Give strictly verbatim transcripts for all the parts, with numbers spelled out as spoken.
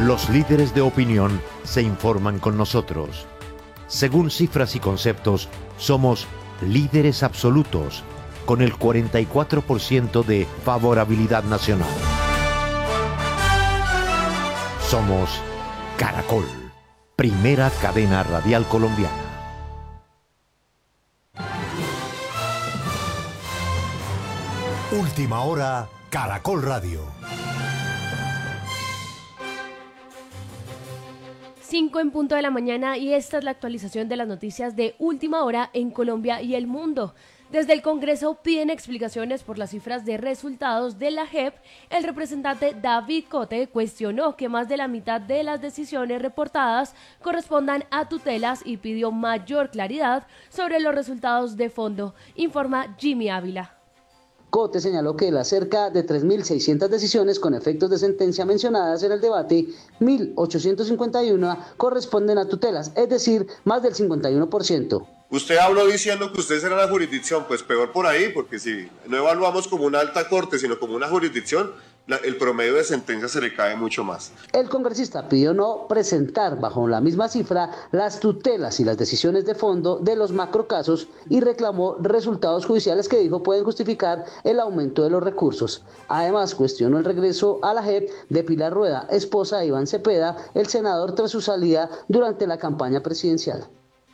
Los líderes de opinión se informan con nosotros. Según cifras y conceptos, somos líderes absolutos, con el cuarenta y cuatro por ciento de favorabilidad nacional. Somos Caracol, primera cadena radial colombiana. Última hora, Caracol Radio. cinco en punto de la mañana y esta es la actualización de las noticias de última hora en Colombia y el mundo. Desde el Congreso piden explicaciones por las cifras de resultados de la J E P. El representante David Cote cuestionó que más de la mitad de las decisiones reportadas correspondan a tutelas y pidió mayor claridad sobre los resultados de fondo, informa Jimmy Ávila. Cote señaló que de las cerca de tres mil seiscientas decisiones con efectos de sentencia mencionadas en el debate, mil ochocientos cincuenta y uno corresponden a tutelas, es decir, más del cincuenta y uno por ciento. Usted habló diciendo que ustedes eran la jurisdicción, pues peor por ahí, porque si no evaluamos como una alta corte, sino como una jurisdicción, la, el promedio de sentencia se le cae mucho más. El congresista pidió no presentar bajo la misma cifra las tutelas y las decisiones de fondo de los macrocasos y reclamó resultados judiciales que dijo pueden justificar el aumento de los recursos. Además, cuestionó el regreso a la J E P de Pilar Rueda, esposa de Iván Cepeda, el senador tras su salida durante la campaña presidencial.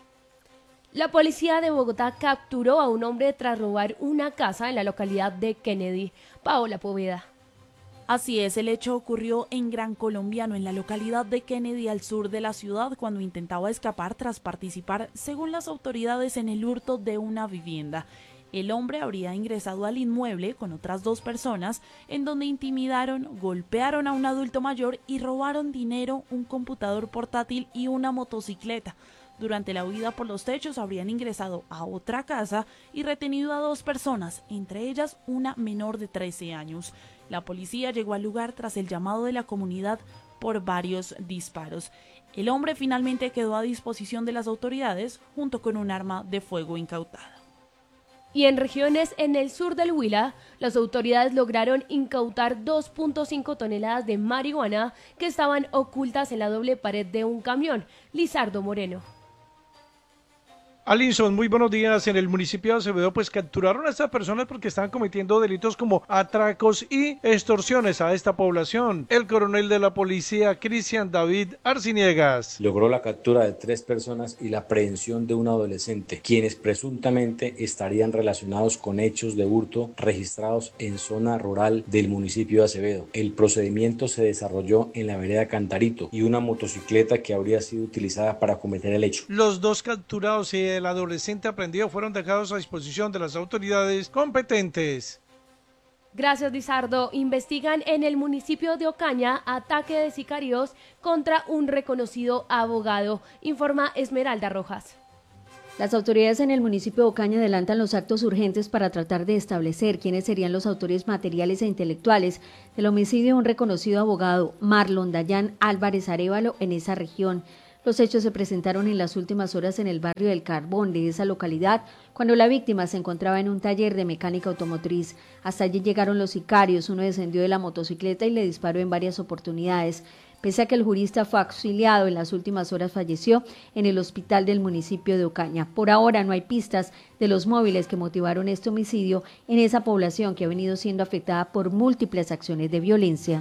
La policía de Bogotá capturó a un hombre tras robar una casa en la localidad de Kennedy. Paola Poveda. Así es, el hecho ocurrió en Gran Colombiano, en la localidad de Kennedy, al sur de la ciudad, cuando intentaba escapar tras participar, según las autoridades, en el hurto de una vivienda. El hombre habría ingresado al inmueble con otras dos personas, en donde intimidaron, golpearon a un adulto mayor y robaron dinero, un computador portátil y una motocicleta. Durante la huida por los techos habrían ingresado a otra casa y retenido a dos personas, entre ellas una menor de trece años. La policía llegó al lugar tras el llamado de la comunidad por varios disparos. El hombre finalmente quedó a disposición de las autoridades junto con un arma de fuego incautada. Y en regiones en el sur del Huila, las autoridades lograron incautar dos punto cinco toneladas de marihuana que estaban ocultas en la doble pared de un camión. Lizardo Moreno. Alinson, muy buenos días. En el municipio de Acevedo, pues capturaron a estas personas porque estaban cometiendo delitos como atracos y extorsiones a esta población. El coronel de la policía, Cristian David Arciniegas, logró la captura de tres personas y la aprehensión de un adolescente, quienes presuntamente estarían relacionados con hechos de hurto registrados en zona rural del municipio de Acevedo. El procedimiento se desarrolló en la vereda Cantarito y una motocicleta que habría sido utilizada para cometer el hecho. Los dos capturados y el adolescente aprendido fueron dejados a disposición de las autoridades competentes. Gracias, Lizardo. Investigan en el municipio de Ocaña ataque de sicarios contra un reconocido abogado, informa Esmeralda Rojas. Las autoridades en el municipio de Ocaña adelantan los actos urgentes para tratar de establecer quiénes serían los autores materiales e intelectuales del homicidio de un reconocido abogado, Marlon Dayan Álvarez Arévalo, en esa región. Los hechos se presentaron en las últimas horas en el barrio del Carbón de esa localidad, cuando la víctima se encontraba en un taller de mecánica automotriz. Hasta allí llegaron los sicarios, uno descendió de la motocicleta y le disparó en varias oportunidades. Pese a que el jurista fue auxiliado, en las últimas horas falleció en el hospital del municipio de Ocaña. Por ahora no hay pistas de los móviles que motivaron este homicidio en esa población que ha venido siendo afectada por múltiples acciones de violencia.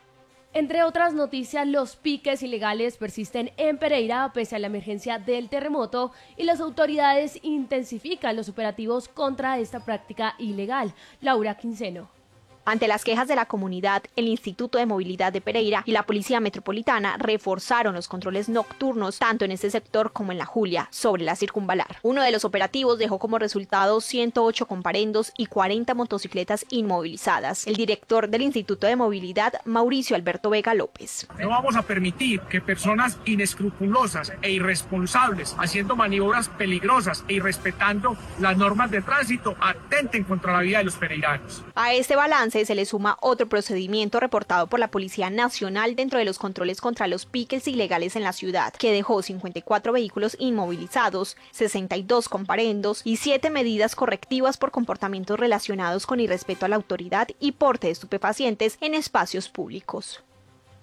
Entre otras noticias, los piques ilegales persisten en Pereira pese a la emergencia del terremoto y las autoridades intensifican los operativos contra esta práctica ilegal. Laura Quinceno. Ante las quejas de la comunidad, el Instituto de Movilidad de Pereira y la Policía Metropolitana reforzaron los controles nocturnos tanto en este sector como en la Julia, sobre la circunvalar. Uno de los operativos dejó como resultado ciento ocho comparendos y cuarenta motocicletas inmovilizadas. El director del Instituto de Movilidad, Mauricio Alberto Vega López. No vamos a permitir que personas inescrupulosas e irresponsables, haciendo maniobras peligrosas e irrespetando las normas de tránsito, atenten contra la vida de los pereiranos. A este balance se le suma otro procedimiento reportado por la Policía Nacional dentro de los controles contra los piques ilegales en la ciudad, que dejó cincuenta y cuatro vehículos inmovilizados, sesenta y dos comparendos y siete medidas correctivas por comportamientos relacionados con irrespeto a la autoridad y porte de estupefacientes en espacios públicos.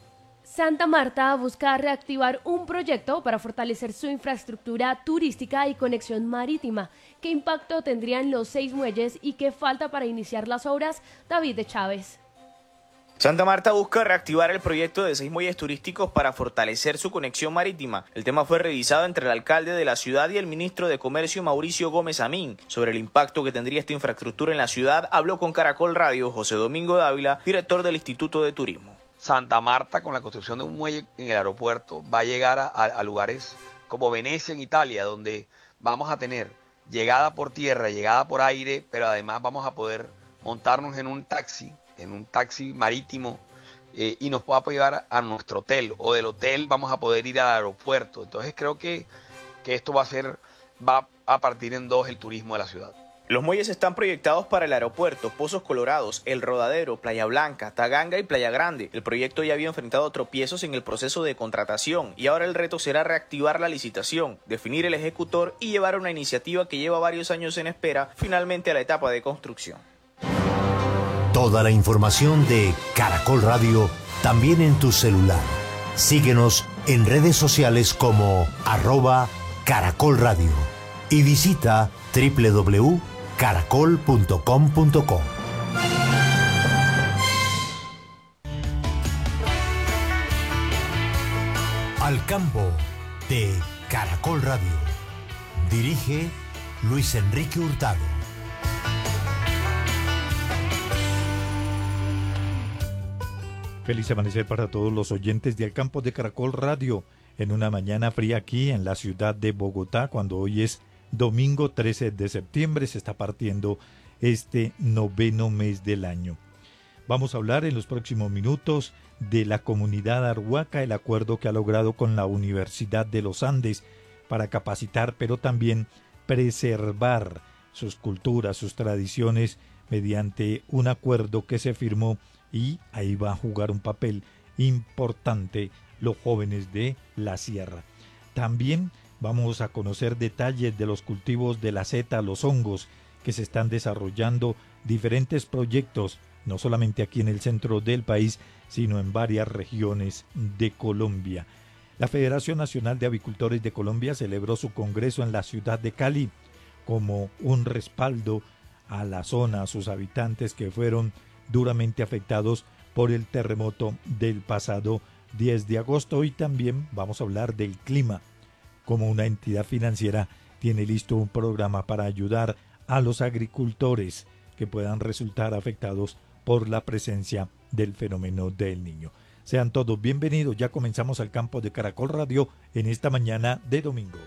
Santa Marta busca reactivar un proyecto para fortalecer su infraestructura turística y conexión marítima. ¿Qué impacto tendrían los seis muelles y qué falta para iniciar las obras? David de Chávez. Santa Marta busca reactivar el proyecto de seis muelles turísticos para fortalecer su conexión marítima. El tema fue revisado entre el alcalde de la ciudad y el ministro de Comercio, Mauricio Gómez Amín. Sobre el impacto que tendría esta infraestructura en la ciudad, habló con Caracol Radio José Domingo Dávila, director del Instituto de Turismo. Santa Marta, con la construcción de un muelle en el aeropuerto, va a llegar a, a lugares como Venecia en Italia, donde vamos a tener llegada por tierra, llegada por aire, pero además vamos a poder montarnos en un taxi, en un taxi marítimo eh, y nos pueda llevar a nuestro hotel, o del hotel vamos a poder ir al aeropuerto. Entonces creo que, que esto va a ser, va a partir en dos el turismo de la ciudad. Los muelles están proyectados para el aeropuerto, Pozos Colorados, El Rodadero, Playa Blanca, Taganga y Playa Grande. El proyecto ya había enfrentado tropiezos en el proceso de contratación y ahora el reto será reactivar la licitación, definir el ejecutor y llevar una iniciativa que lleva varios años en espera finalmente a la etapa de construcción. Toda la información de Caracol Radio también en tu celular. Síguenos en redes sociales como arroba Caracol Radio y visita doble u doble u doble u punto caracol punto com punto co. Al campo de Caracol Radio. Dirige Luis Enrique Hurtado. Feliz amanecer para todos los oyentes de Al Campo de Caracol Radio en una mañana fría aquí en la ciudad de Bogotá, cuando hoy es domingo trece de septiembre, se está partiendo este noveno mes del año. Vamos a hablar en los próximos minutos de la comunidad Arhuaca, el acuerdo que ha logrado con la Universidad de los Andes para capacitar, pero también preservar sus culturas, sus tradiciones, mediante un acuerdo que se firmó, y ahí va a jugar un papel importante los jóvenes de la sierra. También vamos a conocer detalles de los cultivos de la seta, los hongos, que se están desarrollando diferentes proyectos, no solamente aquí en el centro del país, sino en varias regiones de Colombia. La Federación Nacional de Avicultores de Colombia celebró su congreso en la ciudad de Cali como un respaldo a la zona, a sus habitantes que fueron duramente afectados por el terremoto del pasado diez de agosto. Y también vamos a hablar del clima. Como una entidad financiera tiene listo un programa para ayudar a los agricultores que puedan resultar afectados por la presencia del fenómeno del Niño. Sean todos bienvenidos, ya comenzamos Al Campo de Caracol Radio en esta mañana de domingo.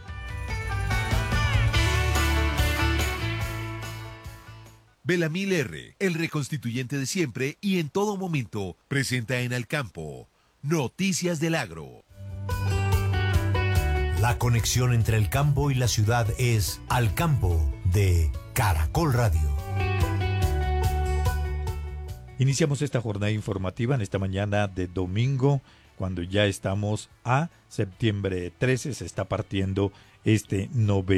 Belamil R., el reconstituyente de siempre y en todo momento, presenta en Al Campo Noticias del Agro. La conexión entre el campo y la ciudad es Al Campo de Caracol Radio. Iniciamos esta jornada informativa en esta mañana de domingo, cuando ya estamos a septiembre trece, se está partiendo este noveno